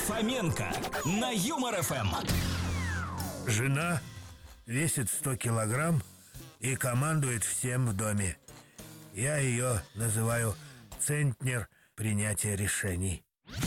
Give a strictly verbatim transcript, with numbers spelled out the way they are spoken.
Фоменко на Юмор ФМ. Жена весит сто килограмм и командует всем в доме. Я ее называю центнер принятия решений.